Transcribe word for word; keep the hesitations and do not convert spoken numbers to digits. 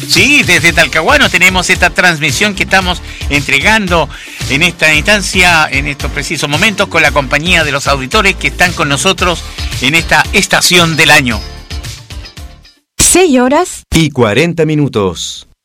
Sí, desde Talcahuano tenemos esta transmisión que estamos entregando en esta instancia, en estos precisos momentos, con la compañía de los auditores que están con nosotros en esta estación del año. seis horas y cuarenta minutos.